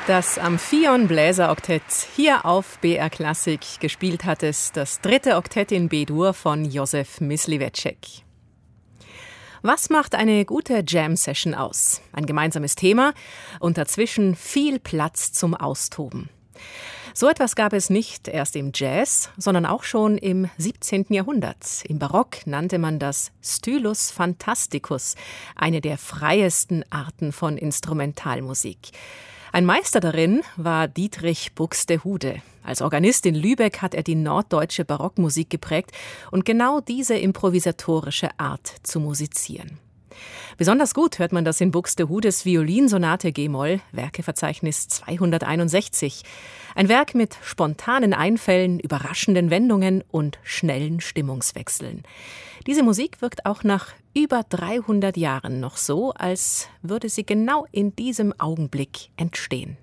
Das Amphion Bläseroktett hier auf BR Klassik. Gespielt hat es das 3. Oktett in B-Dur von Josef Mysliveček. Was macht eine gute Jam-Session aus? Ein gemeinsames Thema und dazwischen viel Platz zum Austoben. So etwas gab es nicht erst im Jazz, sondern auch schon im 17. Jahrhundert. Im Barock nannte man das Stylus fantasticus, eine der freiesten Arten von Instrumentalmusik. Ein Meister darin war Dietrich Buxtehude. Als Organist in Lübeck hat er die norddeutsche Barockmusik geprägt und genau diese improvisatorische Art zu musizieren. Besonders gut hört man das in Buxtehudes Violinsonate G-Moll, Werkeverzeichnis 261. Ein Werk mit spontanen Einfällen, überraschenden Wendungen und schnellen Stimmungswechseln. Diese Musik wirkt auch nach über 300 Jahren noch so, als würde sie genau in diesem Augenblick entstehen.